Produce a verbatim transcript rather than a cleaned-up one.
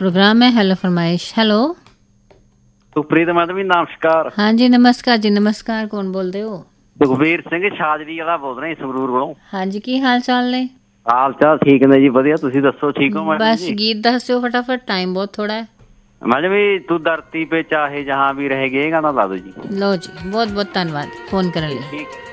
Programme है hello फरमाइश। Hello Supreet madam जी नमस्कार। हाँ जी नमस्कार जी नमस्कार। कौन बोलते हो? सुखबीर सिंह छाजरी वाला बोल रहे संगरूर कोलों। हाँ जी की हाल चाल ने? हाल चाल ठीक ने जी वधिया। तुसी दसो ठीक हो मैडम बस जी? गीत दसो फटाफट, टाइम बहुत थोड़ा है। मैडम जी तू धरती पे चाहे जहाँ भी रहेगी ये गाना ला दो जी। लो जी बहुत बहुत धन्यवाद फोन करने लिए। ठीक